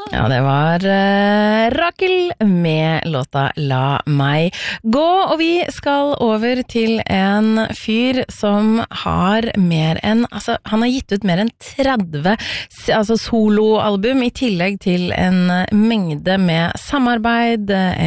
Ja, det var Rakel med låta La meg gå, og vi skal over til en fyr som har mer enn, han har gitt ut mer enn 30 soloalbum, i tillegg til en mengde med samarbeid,